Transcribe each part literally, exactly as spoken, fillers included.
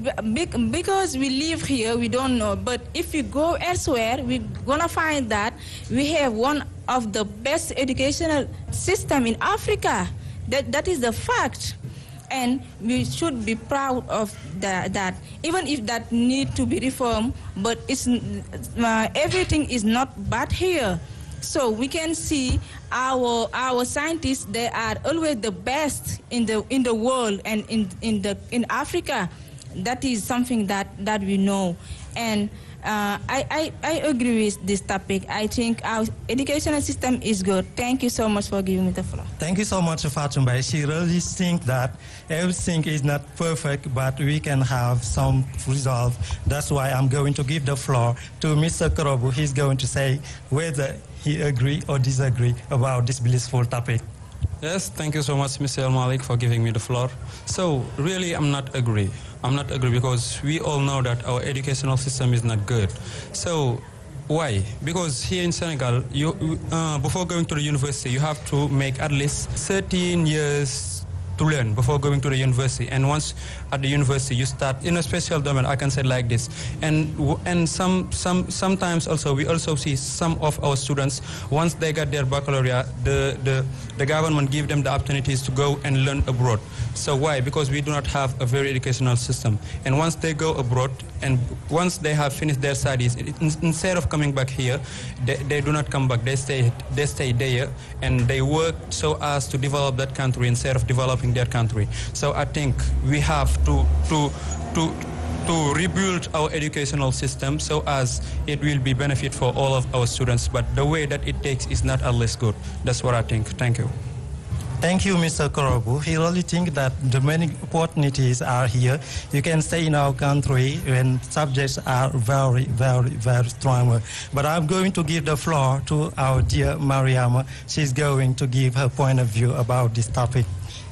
because we live here, we don't know. But if we go elsewhere, we're gonna find that we have one of the best educational system in Africa. That that is the fact, and we should be proud of that. that. Even if that need to be reformed, but it's uh, everything is not bad here. So we can see our our scientists, they are always the best in the in the world and in in the in Africa. That is something that, that we know. And uh, I, I, I agree with this topic. I think our educational system is good. Thank you so much for giving me the floor. Thank you so much, Fatumba. She really thinks that everything is not perfect, but we can have some resolve. That's why I'm going to give the floor to Mister Korobu. He's going to say whether he agree or disagree about this blissful topic. Yes, thank you so much, Mister El Malik, for giving me the floor. So, really, I'm not agree. I'm not agree because we all know that our educational system is not good. So, why? Because here in Senegal, you, uh, before going to the university, you have to make at least thirteen years to learn before going to the university. And once at the university, you start in a special domain. I can say like this. And and some some sometimes also we also see some of our students, once they got their baccalaureate, the the the government give them the opportunities to go and learn abroad. So why? Because we do not have a very educational system. And once they go abroad, and once they have finished their studies, instead of coming back here, they, they do not come back. They stay they stay there, and they work so as to develop that country instead of developing their country. So I think we have to to to to rebuild our educational system so as it will be benefit for all of our students. But the way that it takes is not always good. That's what I think. Thank you. Thank you, Mister Korobu. He really think that the many opportunities are here. You can stay in our country when subjects are very, very, very strong. But I'm going to give the floor to our dear Mariama. She's going to give her point of view about this topic.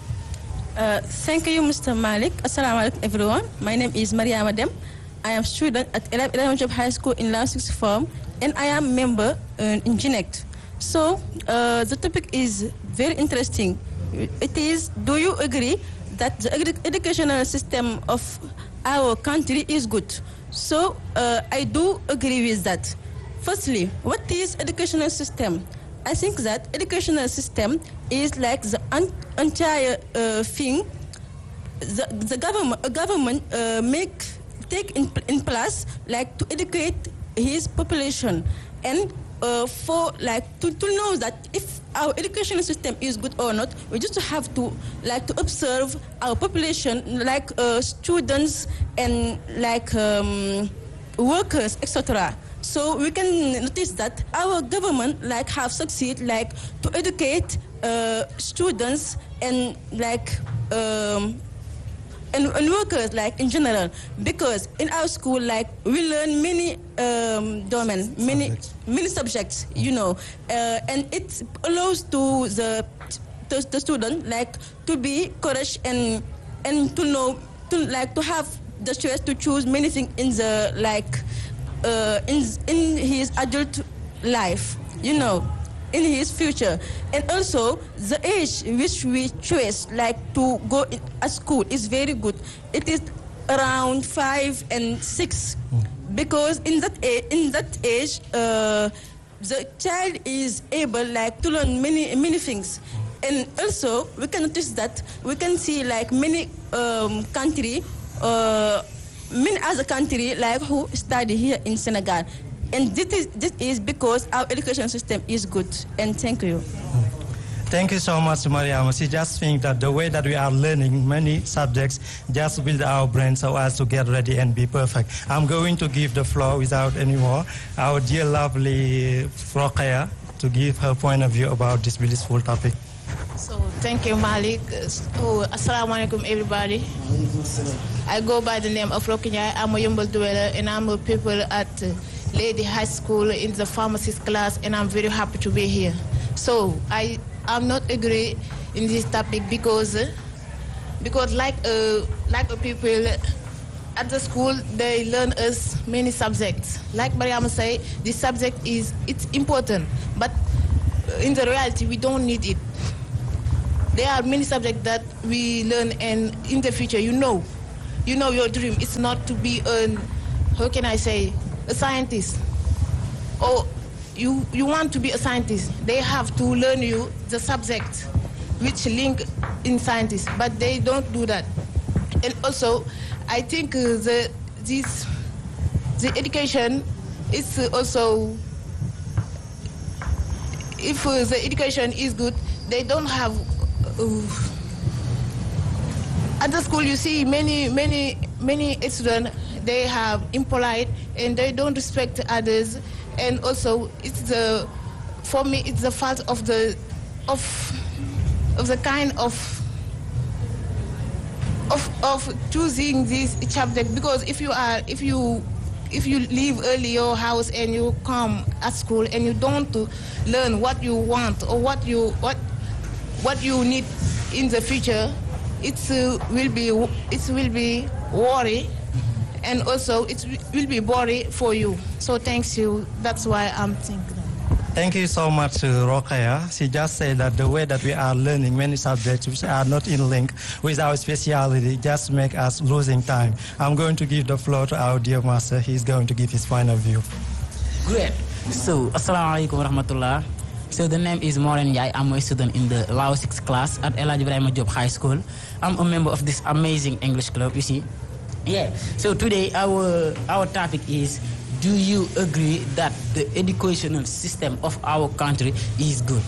Uh, thank you, Mister Malik. Assalamu alaikum, everyone. My name is Mariama Dem. I am student at eleven Job High School in Laos sixth Form, and I am member uh, in GINECT. So, uh, the topic is very interesting. It is, do you agree that the ed educational system of our country is good? So, uh, I do agree with that. Firstly, what is educational system? I think that educational system is like the entire uh, thing the, the government, a government uh, make, take in, in place like to educate his population, and Uh, for like to, to know that if our educational system is good or not, we just have to like to observe our population, like uh, students and like um, workers, et cetera. So we can notice that our government like have succeed like to educate uh, students and like um, and, and workers like in general, because in our school like we learn many um, domain, many subjects. many subjects, you know, uh, and it allows to the to the student like to be courage and and to know to like to have the choice to choose many things in the like uh, in in his adult life, you know, in his future. And also the age which we choose like to go in, at school is very good. It is around five and six, because in that age, in that age uh, the child is able like to learn many many things. And also we can notice that we can see like many um, country uh, many other country like who study here in Senegal. And this is, this is because our education system is good. And thank you. Thank you so much, Mariam. She just think that the way that we are learning many subjects just build our brain so as to get ready and be perfect. I'm going to give the floor without any more our dear lovely Rokhaya to give her point of view about this blissful topic. So thank you, Malik. So, assalamu alaikum, everybody. I go by the name of Rokhaya. I'm a Yumbel dweller, and I'm a pupil at uh, Lady High School in the pharmacist class, and I'm very happy to be here. So I am not agree in this topic because uh, because like uh, like the people at the school, they learn us many subjects. Like Mariam say, this subject is it's important, but in the reality we don't need it. There are many subjects that we learn, and in the future, you know, you know your dream is not to be a, how can I say, a scientist, or you, you want to be a scientist, they have to learn you the subject which link in scientists, but they don't do that. And also, I think uh, the this the education is uh, also, if uh, the education is good, they don't have. Uh, at the school, you see many many many students, they have impolite and they don't respect others, and also it's the, for me it's the fault of the of of the kind of of of choosing this subject, because if you are if you if you leave early your house and you come at school and you don't learn what you want or what you what what you need in the future, it uh, will be it will be worry, and also it will be boring for you. So thanks you. That's why I'm thinking. Thank you so much, uh, Rokaya. She just said that the way that we are learning many subjects which are not in link with our speciality just make us losing time. I'm going to give the floor to our dear master. He's going to give his final view. Great. So, Assalamualaikum warahmatullah. So the name is Moren Yai. I'm a student in the Lao six class at Elijah Ibrahim Job High School. I'm a member of this amazing English club, you see. Yeah. So today our our topic is, do you agree that the educational system of our country is good?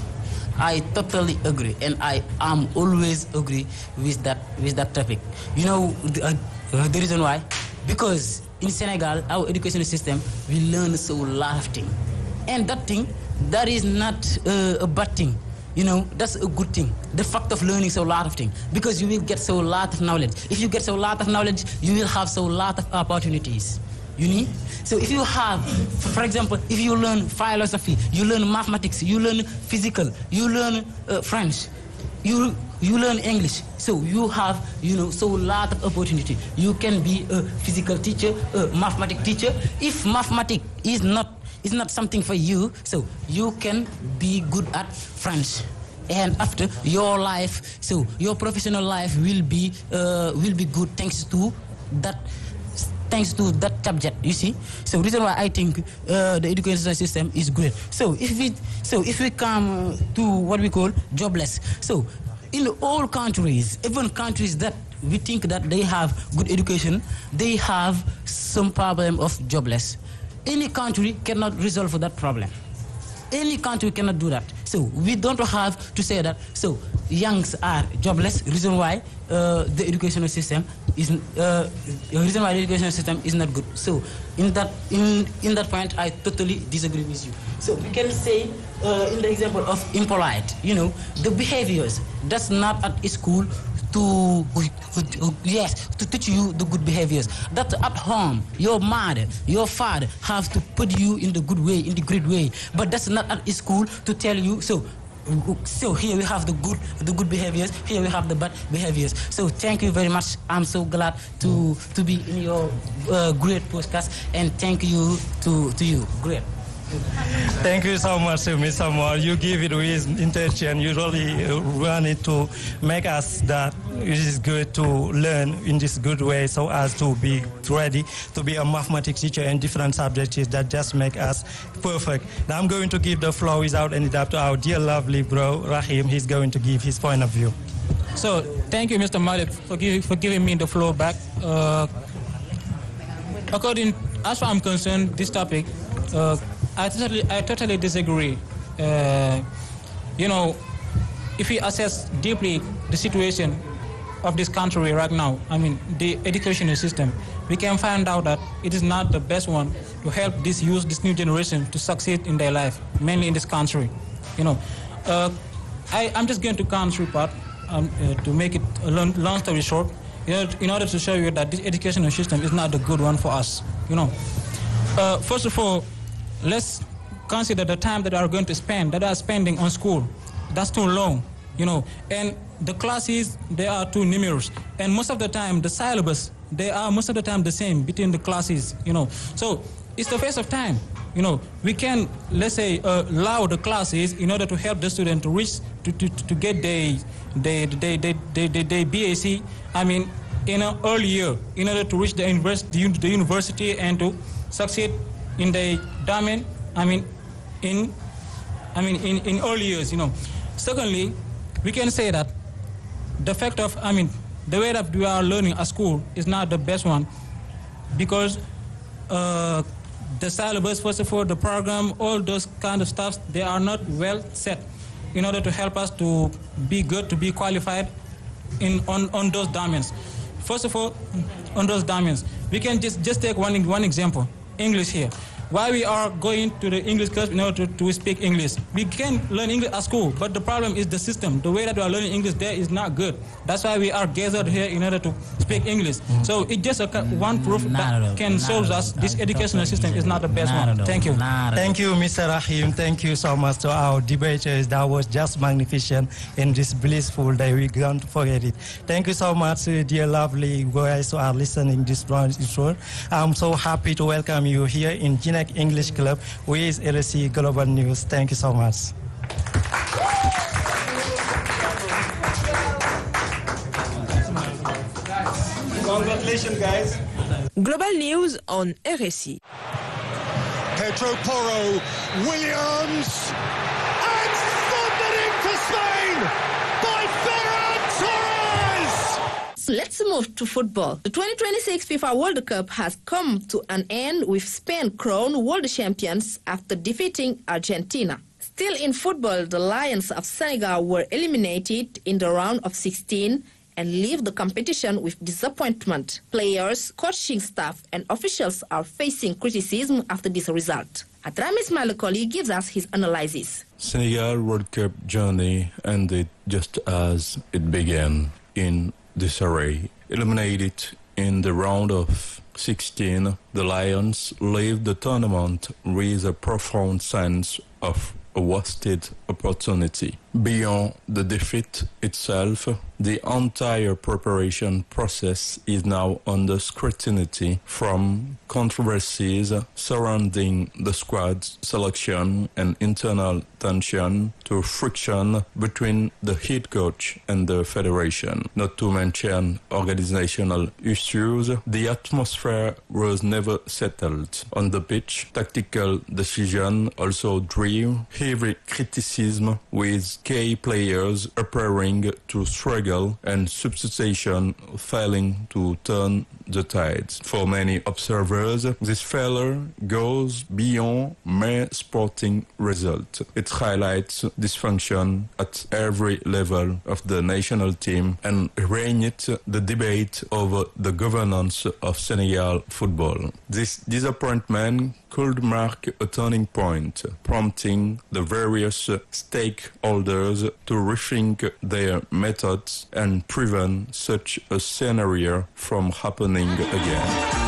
I totally agree, and I am always agree with that with that topic. You know the, uh, the reason why? Because in Senegal, our educational system, we learn so lot of things, and that thing, that is not uh, a bad thing. You know, that's a good thing. The fact of learning so lot of things, because you will get so lot of knowledge. If you get so lot of knowledge, you will have so lot of opportunities. You need. So if you have, for example, if you learn philosophy, you learn mathematics, you learn physical, you learn uh, French, you you learn English. So you have, you know, so lot of opportunity. You can be a physical teacher, a mathematics teacher. If mathematics is not is not something for you, so you can be good at French. And after your life, so your professional life will be uh, will be good thanks to that. Thanks to that subject, you see. So reason why I think uh, the education system is great. So if we so if we come to what we call jobless. So in all countries, even countries that we think that they have good education, they have some problem of jobless. Any country cannot resolve that problem. Any country cannot do that. So we don't have to say that. So youngs are jobless. Reason why uh, the educational system is uh, reason why the educational system is not good. So in that in in that point, I totally disagree with you. So we can say uh, in the example of impolite, you know, the behaviors that's not at school to yes to teach you the good behaviors. That at home, your mother, your father have to put you in the good way, in the great way. But that's not at school to tell you. So, so here we have the good, the good behaviors. Here we have the bad behaviors. So thank you very much. I'm so glad to to be in your uh, great podcast, and thank you to to you. Great. Thank you so much, Mister Moore. You give it with intention. You really want it to make us that it is good to learn in this good way, so as to be ready to be a mathematics teacher in different subjects that just make us perfect. Now I'm going to give the floor without any doubt to our dear lovely bro, Rahim. He's going to give his point of view. So thank you, Mister Malik, for giving, for giving me the floor back. Uh, according, as far as I'm concerned, this topic, uh, I totally, I totally disagree. Uh, you know, if we assess deeply the situation of this country right now, I mean, the educational system, we can find out that it is not the best one to help this youth, this new generation, to succeed in their life, mainly in this country. You know, uh, I, I'm just going to country part um, uh, to make it a long, long story short, you know, in order to show you that this educational system is not the good one for us. You know, uh, first of all, let's consider the time that are going to spend, that are spending on school. That's too long, you know. And the classes, they are too numerous. And most of the time, the syllabus, they are most of the time the same between the classes, you know. So it's the waste of time, you know. We can, let's say, uh, allow the classes in order to help the student to reach, to, to, to get their, their, their, their, their, their B A C. I mean, in an early year in order to reach the, univers- the, the university and to succeed in the domain, I mean, in, I mean, in, in early years, you know. Secondly, we can say that the fact of, I mean, the way that we are learning at school is not the best one because uh, the syllabus, first of all, the program, all those kind of stuff, they are not well set in order to help us to be good, to be qualified in on, on those domains. First of all, on those domains, we can just, just take one, one example, English here. Why we are going to the English class in order to, to speak English? We can learn English at school, but the problem is the system. The way that we are learning English there is not good. That's why we are gathered here in order to speak English. Mm. So it's just a, one proof not that can show us this educational system is not the best not one. Thank you. Thank you, Mister Rahim. Thank you so much to our debaters. That was just magnificent in this blissful day. We can't forget it. Thank you so much, dear lovely guys who are listening this show. I'm so happy to welcome you here in Gina English Club with L S E Global News. Thank you so much. Congratulations, guys. Global News on R S E. Pedro Porro, Williams, and thundering for Spain by Ferran Torres! Let's move to football. The twenty twenty-six FIFA World Cup has come to an end with Spain crowned world champions after defeating Argentina. Still in football, the Lions of Senegal were eliminated in the round of sixteen and leave the competition with disappointment. Players, coaching staff, and officials are facing criticism after this result. Atramis Malakoli gives us his analysis. Senegal World Cup journey ended just as it began, in disarray. Eliminated in the round of sixteen, the Lions leave the tournament with a profound sense of a wasted opportunity. Beyond the defeat itself, the entire preparation process is now under scrutiny, from controversies surrounding the squad's selection and internal tension to friction between the head coach and the federation. Not to mention organizational issues, the atmosphere was never settled. On the pitch, tactical decision also drew heavy criticism, with key players appearing to struggle and substitution failing to turn the tides. For many observers, this failure goes beyond mere sporting result. It highlights dysfunction at every level of the national team and reignites the debate over the governance of Senegal football. This disappointment could mark a turning point, prompting the various stakeholders to rethink their methods and prevent such a scenario from happening again.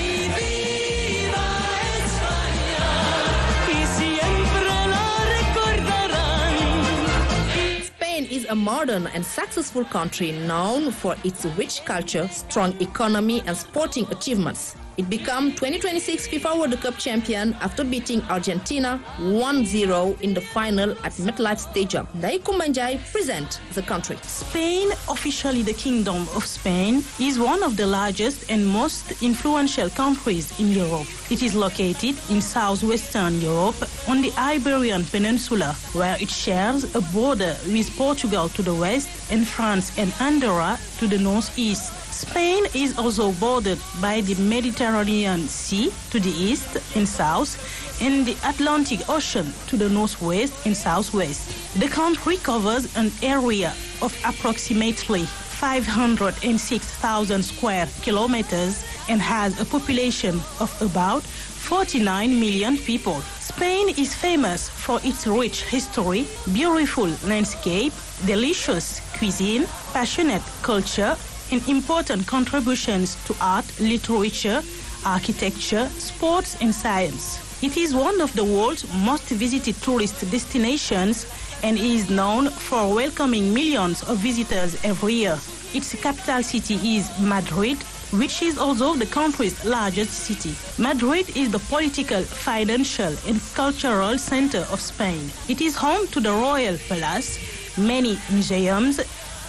Spain is a modern and successful country known for its rich culture, strong economy, and sporting achievements. It became twenty twenty-six FIFA World Cup champion after beating Argentina one zero in the final at MetLife Stadium. Dai Kumbanjai present the country. Spain, officially the Kingdom of Spain, is one of the largest and most influential countries in Europe. It is located in southwestern Europe on the Iberian Peninsula, where it shares a border with Portugal to the west and France and Andorra to the northeast. Spain is also bordered by the Mediterranean Sea to the east and south and the Atlantic Ocean to the northwest and southwest. The country covers an area of approximately five hundred six thousand square kilometers and has a population of about forty-nine million people. Spain is famous for its rich history, beautiful landscape, delicious cuisine, passionate culture, and important contributions to art, literature, architecture, sports, and science. It is one of the world's most visited tourist destinations and is known for welcoming millions of visitors every year. Its capital city is Madrid, which is also the country's largest city. Madrid is the political, financial, and cultural center of Spain. It is home to the Royal Palace, many museums,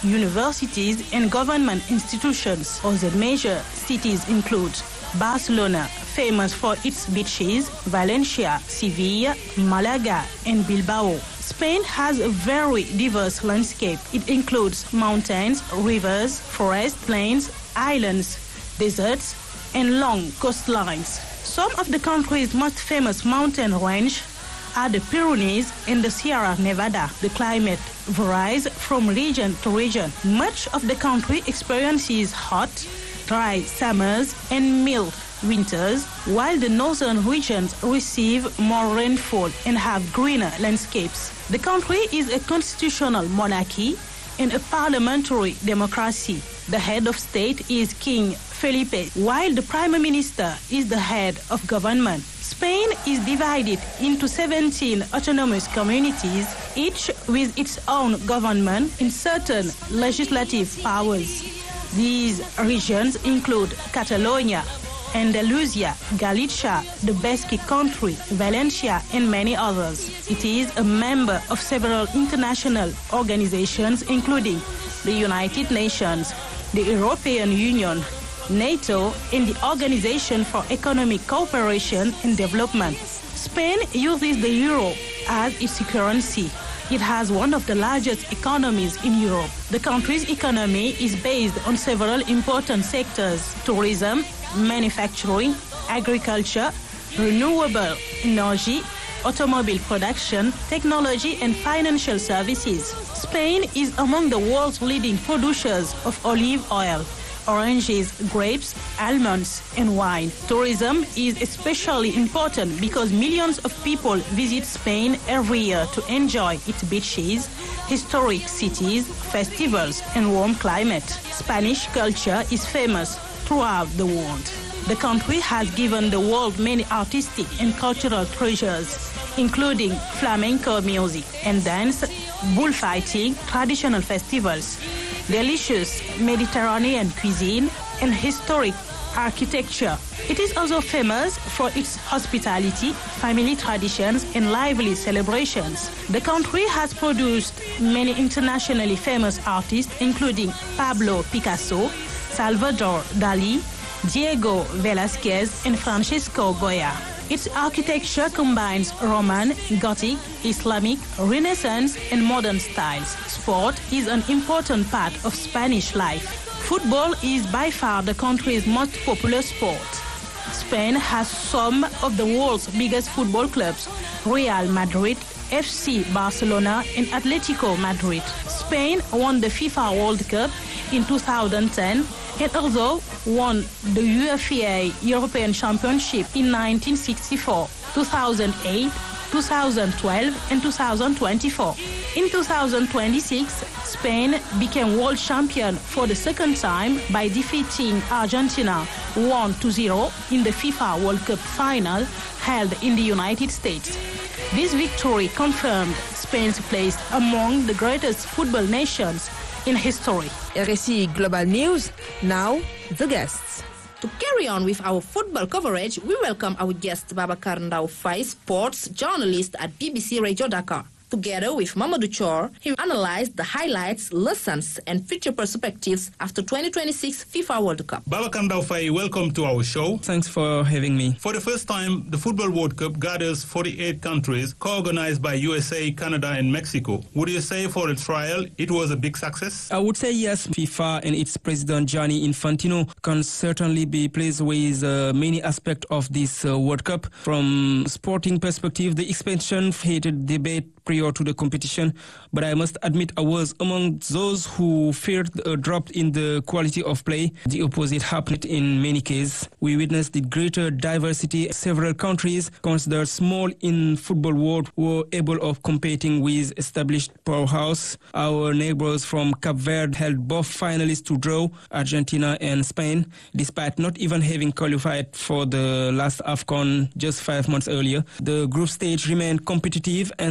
universities, and government institutions. Other major cities include Barcelona, famous for its beaches, Valencia, Sevilla, Malaga, and Bilbao. Spain has a very diverse landscape. It includes mountains, rivers, forests, plains, islands, deserts, and long coastlines. Some of the country's most famous mountain range are the Pyrenees and the Sierra Nevada. The climate varies from region to region. Much of the country experiences hot, dry summers and mild winters, while the northern regions receive more rainfall and have greener landscapes. The country is a constitutional monarchy and a parliamentary democracy. The head of state is King Felipe, while the prime minister is the head of government. Spain is divided into seventeen autonomous communities, each with its own government and certain legislative powers. These regions include Catalonia, Andalusia, Galicia, the Basque Country, Valencia, and many others. It is a member of several international organizations, including the United Nations, the European Union, NATO, and the Organization for Economic Cooperation and Development. Spain uses the euro as its currency. It has one of the largest economies in Europe. The country's economy is based on several important sectors: tourism, manufacturing, agriculture, renewable energy, automobile production, technology, and financial services. Spain is among the world's leading producers of olive oil, oranges, grapes, almonds, and wine. Tourism is especially important because millions of people visit Spain every year to enjoy its beaches, historic cities, festivals, and warm climate. Spanish culture is famous throughout the world. The country has given the world many artistic and cultural treasures, including flamenco music and dance, bullfighting, traditional festivals, delicious Mediterranean cuisine, and historic architecture. It is also famous for its hospitality, family traditions, and lively celebrations. The country has produced many internationally famous artists, including Pablo Picasso, Salvador Dali, Diego Velázquez, and Francisco Goya. Its architecture combines Roman, Gothic, Islamic, Renaissance, and modern styles. Sport is an important part of Spanish life. Football is by far the country's most popular sport. Spain has some of the world's biggest football clubs: Real Madrid, F C Barcelona, and Atletico Madrid. Spain won the FIFA World Cup in two thousand ten and also won the UEFA European Championship in nineteen sixty-four, two thousand eight, two thousand twelve, and two thousand twenty-four. In two thousand twenty-six, Spain became world champion for the second time by defeating Argentina one to zero in the FIFA World Cup final held in the United States. This victory confirmed Spain's place among the greatest football nations in history. R S I Global News, now the guests. To carry on with our football coverage, we welcome our guest Babacar Ndao Faye, sports journalist at B B C Radio Dakar. Together with Mamadou Chor, he analyzed the highlights, lessons, and future perspectives after twenty twenty-six FIFA World Cup. Babacar Ndao Faye, welcome to our show. Thanks for having me. For the first time, the Football World Cup gathers forty-eight countries, co-organized by U S A, Canada, and Mexico. Would you say for the trial, it was a big success? I would say yes. FIFA and its president, Gianni Infantino, can certainly be pleased with uh, many aspects of this uh, World Cup. From sporting perspective, the expansion heated debate prior to the competition, but I must admit I was among those who feared a drop in the quality of play. The opposite happened in many cases. We witnessed the greater diversity. Several countries considered small in football world were able of competing with established powerhouse. Our neighbors from Cape Verde held both finalists to draw, Argentina and Spain, despite not even having qualified for the last AFCON just five months earlier. The group stage remained competitive and the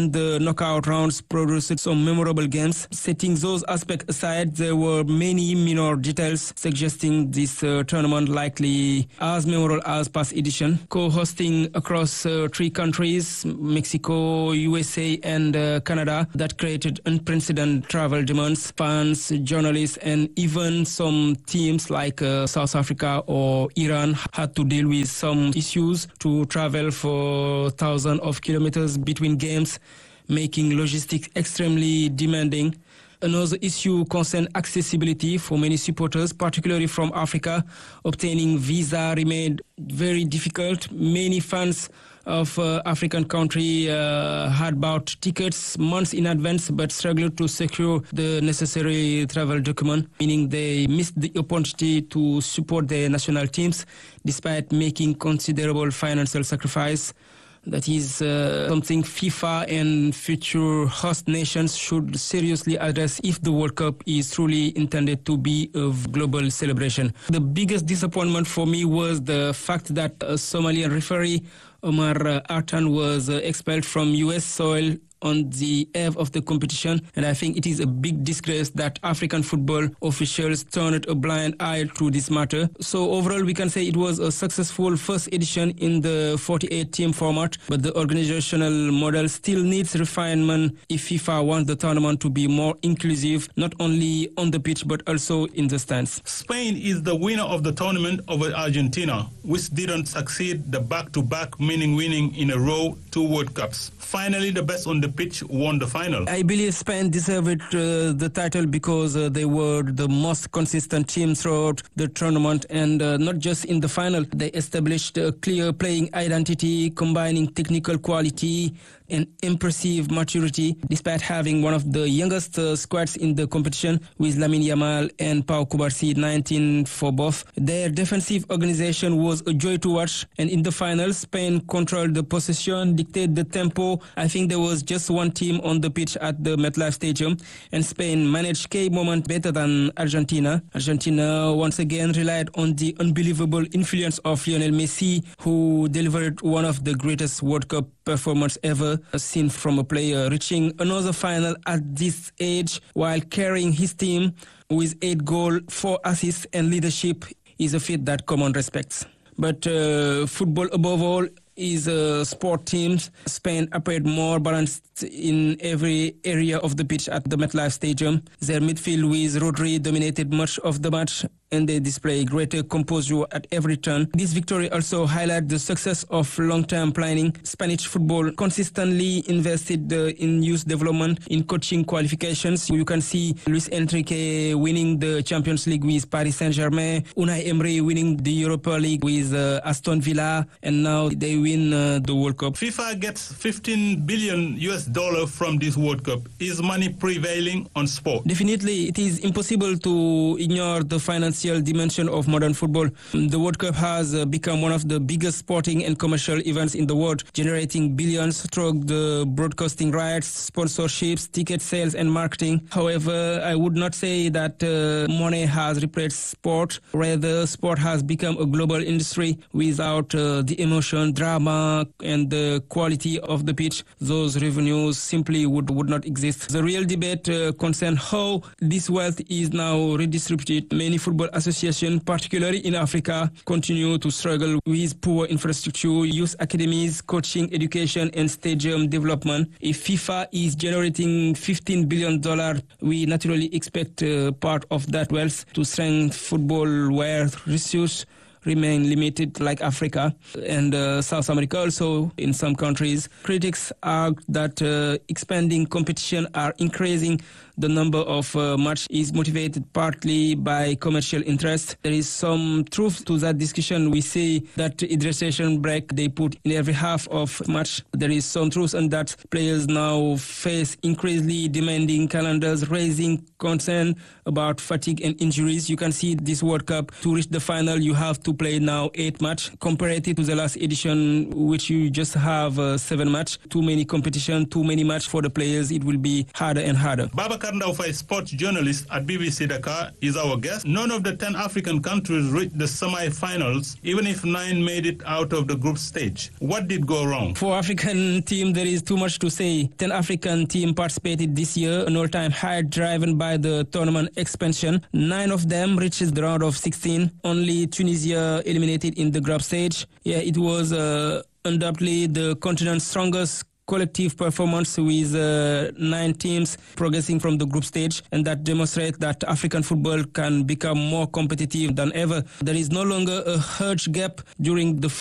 knockout rounds produced some memorable games. Setting those aspects aside, there were many minor details suggesting this uh, tournament likely as memorable as past edition. Co-hosting across uh, three countries, Mexico, U S A and uh, Canada, that created unprecedented travel demands. Fans, journalists and even some teams like uh, South Africa or Iran had to deal with some issues to travel for thousands of kilometers between games, making logistics extremely demanding. Another issue concerns accessibility for many supporters, particularly from Africa. Obtaining visa remained very difficult. Many fans of uh, African country uh, had bought tickets months in advance but struggled to secure the necessary travel document, meaning they missed the opportunity to support their national teams despite making considerable financial sacrifice. That is uh, something FIFA and future host nations should seriously address if the World Cup is truly intended to be a global celebration. The biggest disappointment for me was the fact that a Somalian referee, Omar Artan, was uh, expelled from U S soil on the eve of the competition, and I think it is a big disgrace that African football officials turned a blind eye to this matter. So overall, we can say it was a successful first edition in the forty-eight team format, but the organizational model still needs refinement if FIFA wants the tournament to be more inclusive, not only on the pitch but also in the stands. Spain is the winner of the tournament over Argentina, which didn't succeed the back-to-back, meaning winning in a row two World Cups. Finally, the best on the pitch won the final. I believe Spain deserved uh, the title because uh, they were the most consistent team throughout the tournament, and uh, not just in the final. They established a clear playing identity, combining technical quality and impressive maturity, despite having one of the youngest uh, squads in the competition with Lamine Yamal and Pau Cubarsí, nineteen for both. Their defensive organization was a joy to watch, and in the final, Spain controlled the possession, dictated the tempo. I think there was just one team on the pitch at the MetLife Stadium, and Spain managed key moments better than Argentina. Argentina once again relied on the unbelievable influence of Lionel Messi, who delivered one of the greatest World Cup performance ever seen from a player, reaching another final at this age while carrying his team with eight goals, four assists and leadership is a feat that common respects. But uh, football above all is a sport team. Spain appeared more balanced in every area of the pitch at the MetLife Stadium. Their midfield with Rodri dominated much of the match, and they display greater composure at every turn. This victory also highlights the success of long-term planning. Spanish football consistently invested uh, in youth development, in coaching qualifications. You can see Luis Enrique winning the Champions League with Paris Saint-Germain, Unai Emery winning the Europa League with uh, Aston Villa, and now they win uh, the World Cup. FIFA gets fifteen billion U S dollar from this World Cup. Is money prevailing on sport? Definitely, it is impossible to ignore the financial dimension of modern football. The World Cup has uh, become one of the biggest sporting and commercial events in the world, generating billions through the broadcasting rights, sponsorships, ticket sales and marketing. However, I would not say that uh, money has replaced sport. Rather, sport has become a global industry. Without uh, the emotion, drama and the quality of the pitch, those revenues simply would, would not exist. The real debate uh, concerns how this wealth is now redistributed. Many football associations, particularly in Africa, continue to struggle with poor infrastructure, youth academies, coaching, education, and stadium development. If FIFA is generating fifteen billion dollars, we naturally expect uh, part of that wealth to strengthen football where resources remain limited, like Africa and uh, South America also in some countries. Critics argue that uh, expanding competition are increasing the number of uh, matches is motivated partly by commercial interest. There is some truth to that discussion. We see that hydration break they put in every half of match. There is some truth in that. Players now face increasingly demanding calendars, raising concern about fatigue and injuries. You can see this World Cup, to reach the final, you have to play now eight match, compared to the last edition, which you just have uh, seven match. Too many competition, too many match for the players. It will be harder and harder. Babakar Ndaufa, a sports journalist at B B C Dakar, is our guest. None of the ten African countries reached the semi-finals, even if nine made it out of the group stage. What did go wrong? For African team, there is too much to say. Ten African team participated this year, an all-time high driven by the tournament expansion. Nine of them reached the round of sixteen. Only Tunisia eliminated in the group stage. Yeah, it was uh, undoubtedly the continent's strongest collective performance, with uh, nine teams progressing from the group stage, and that demonstrates that African football can become more competitive than ever. There is no longer a huge gap during the